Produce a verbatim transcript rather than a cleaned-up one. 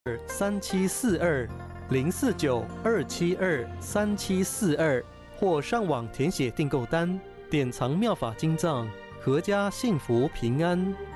三七四二零四九二七二三七四二，或上网填写订购单，典藏妙法经藏，阖家幸福平安。